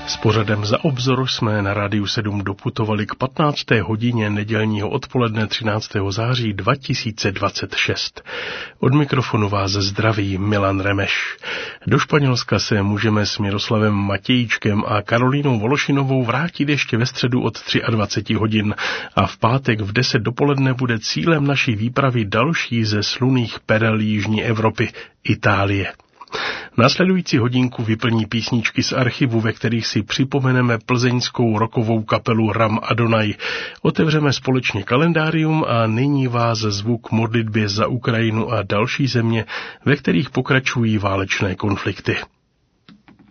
S pořadem Za obzor jsme na Rádiu 7 doputovali k 15. hodině nedělního odpoledne 13. září 2026. Od mikrofonu vás zdraví Milan Remeš. Do Španělska se můžeme s Miroslavem Matějíčkem a Karolínou Vološinovou vrátit ještě ve středu od 23 hodin a v pátek v 10 dopoledne bude cílem naší výpravy další ze slunných perel jižní Evropy, Itálie. Následující hodinku vyplní písničky z archivu, ve kterých si připomeneme plzeňskou rockovou kapelu Ram Adonai. Otevřeme společně kalendárium a nyní vás zvu k modlitbě za Ukrajinu a další země, ve kterých pokračují válečné konflikty.